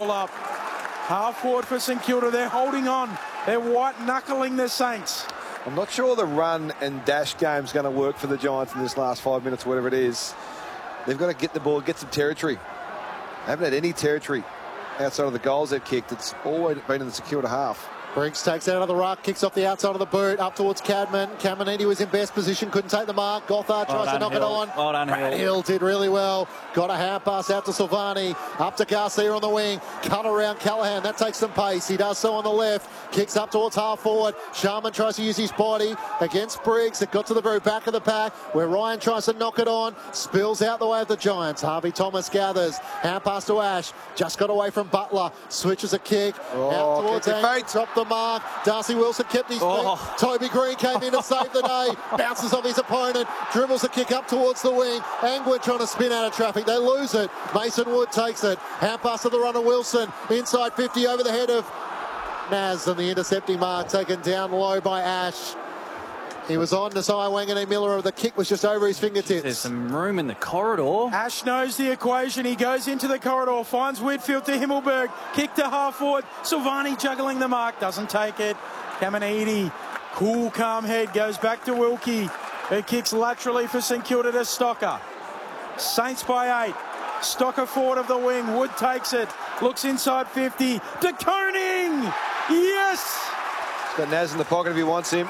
ball up. Half forward for St Kilda. They're holding on. They're white-knuckling the Saints. I'm not sure the run and dash game's going to work for the Giants in this last 5 minutes, whatever it is. They've got to get the ball, get some territory. They haven't had any territory outside of the goals they've kicked. It's always been in the St Kilda half. Briggs takes out of the ruck, kicks off the outside of the boot, up towards Cadman. Caminiti was in best position, couldn't take the mark. Gothard tries to knock it on. Well done, Hill. Hill did really well. Got a hand pass out to Silvani. Up to Garcia on the wing. Cut around Callaghan. That takes some pace. He does so on the left. Kicks up towards half forward. Sharman tries to use his body against Briggs. It got to the very back of the pack where Ryan tries to knock it on. Spills out the way of the Giants. Harvey Thomas gathers. Hand pass to Ash. Just got away from Butler. Switches a kick. Out towards Ang. Dropped the mark. Darcy Wilson kept his feet. Toby Green came in to save the day. Bounces off his opponent. Dribbles a kick up towards the wing. Angwood trying to spin out of traffic. They lose it. Mason Wood takes it. Hand pass to the runner Wilson. Inside 50 over the head of Naz, and the intercepting mark taken down low by Ash. He was on Nasai Wanganeen Miller. The kick was just over his fingertips. There's some room in the corridor. Ash knows the equation. He goes into the corridor, finds Whitfield to Himmelberg. Kick to half forward. Silvani juggling the mark. Doesn't take it. Caminiti. Cool, calm head. Goes back to Wilkie. Who kicks laterally for St Kilda to Stocker. Saints by 8. Stocker forward of the wing. Wood takes it. Looks inside 50. De Koning! Yes! He's got Naz in the pocket if he wants him.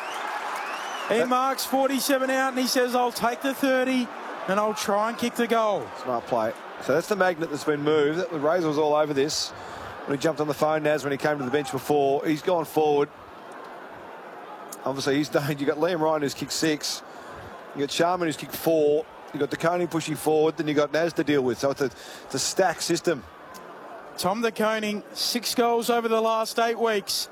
He marks 47 out and he says, I'll take the 30 and I'll try and kick the goal. Smart play. So that's the magnet that's been moved. The Razor was all over this when he jumped on the phone, Naz, when he came to the bench before. He's gone forward. Obviously, he's done. You've got Liam Ryan who's kicked 6. You've got Sharman who's kicked 4. You've got De Koning pushing forward. Then you've got Naz to deal with. So it's a stacked system. Tom De Koning, 6 goals over the last 8 weeks.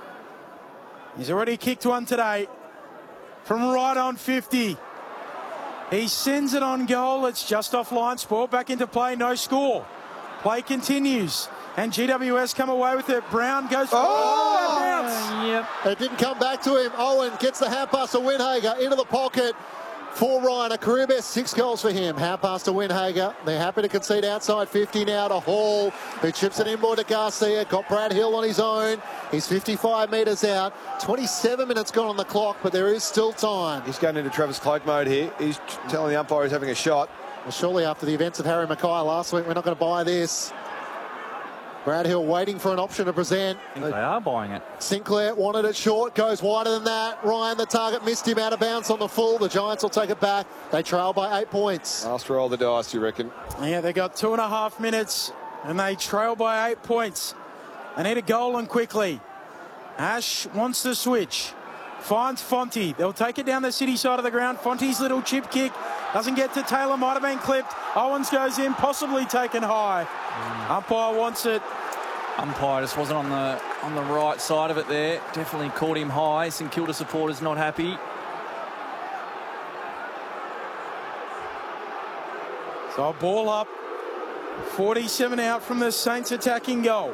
He's already kicked one today from right on 50. He sends it on goal. It's just off line sport. Back into play. No score. Play continues. And GWS come away with it. Brown goes for Yep. It didn't come back to him. Owen gets the hand pass to Winhager into the pocket for Ryan. A career best 6 goals for him. Hand pass to Winhager. They're happy to concede outside 50 now to Hall, who chips it inboard to Garcia. Got Brad Hill on his own. He's 55 metres out. 27 minutes gone on the clock, but there is still time. He's going into Travis Cloak mode here. He's telling the umpire he's having a shot. Well, surely after the events of Harry Mackay last week, we're not going to buy this. Brad Hill waiting for an option to present. I think they are buying it. Sinclair wanted it short, goes wider than that. Ryan, the target, missed him out of bounds on the full. The Giants will take it back. They trail by 8 points. Last roll of the dice, you reckon? Yeah, they got 2.5 minutes and they trail by 8 points. They need a goal and quickly. Ash wants to switch. Finds Fonte. They'll take it down the city side of the ground. Fonte's little chip kick doesn't get to Taylor. Might have been clipped. Owens goes in, possibly taken high. Umpire wants it. Umpire just wasn't on the right side of it there. Definitely caught him high. St Kilda supporters not happy. So a ball up. 47 out from the Saints attacking goal.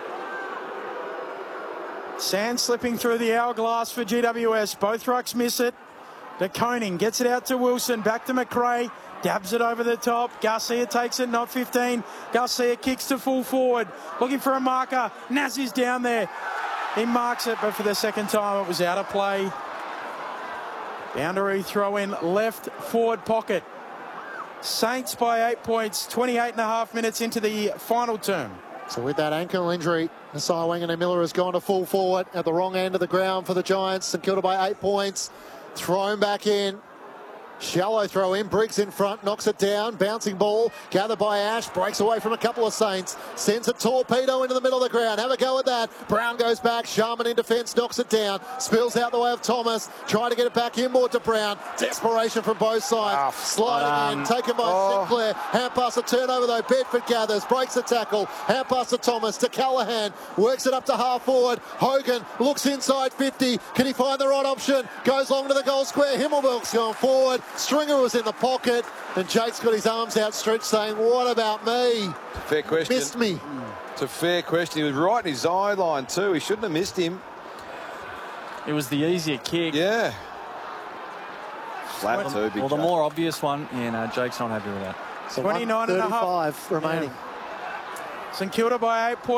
Sand slipping through the hourglass for GWS. Both rucks miss it. De Koning gets it out to Wilson. Back to McRae. Dabs it over the top. Garcia takes it, not 15. Garcia kicks to full forward. Looking for a marker. Naz is down there. He marks it, but for the second time it was out of play. Boundary throw in left forward pocket. Saints by 8 points. 28.5 minutes into the final term. So with that ankle injury, Nasai Wanganeen Miller has gone to full forward at the wrong end of the ground for the Giants. St Kilda by 8 points. Thrown back in. Shallow throw in, Briggs in front, knocks it down, bouncing ball, gathered by Ash, breaks away from a couple of Saints, sends a torpedo into the middle of the ground, have a go at that, Brown goes back, Sharman in defence, knocks it down, spills out the way of Thomas, trying to get it back inboard to Brown, desperation from both sides, sliding in, taken by Sinclair, hand pass a turnover though, Bedford gathers, breaks the tackle, hand pass to Thomas, to Callaghan, works it up to half forward, Hogan looks inside 50, can he find the right option, goes long to the goal square, Himmelberg's gone forward, Stringer was in the pocket, and Jake's got his arms outstretched saying, what about me? Fair question. Missed me. It's a fair question. He was right in his eye line too. He shouldn't have missed him. It was the easier kick. Yeah. Flat too, big Well, the Jake. more obvious one. Yeah, no, Jake's not happy with that. So 29.5 remaining. St Kilda by 8 points.